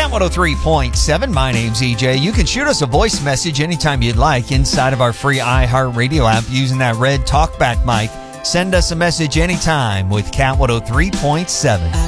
Cat 103.7. My name's EJ. You can shoot us a voice message anytime you'd like inside of our free iHeartRadio app using that red talkback mic. Send us a message anytime with Cat 103.7.